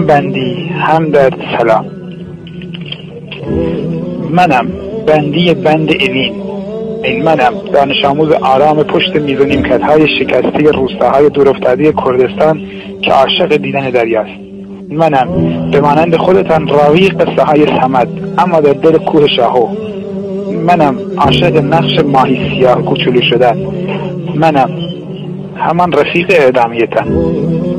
هم بندی هم در سلام. منم بندی بند اوین، این منم دانش آموز آرام پشت میز و نیمکت‌های شکسته روستاهای دورافتاده کردستان که عاشق دیدن دریاست. منم به مانند خودتان راوی قصه های صمد اما در دل کوه شاهو. منم عاشق نقش ماهی سیاه کوچولو شدن. منم همان رفیق اعدامیتان.